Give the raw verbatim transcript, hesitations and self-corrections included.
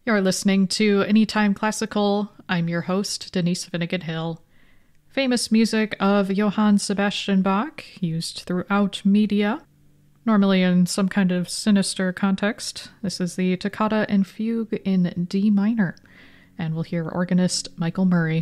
You're listening to Anytime Classical. I'm your host, Denise Finnegan Hill. Famous music of Johann Sebastian Bach, used throughout media, normally in some kind of sinister context. This is the Toccata and Fugue in D minor, and we'll hear organist Michael Murray.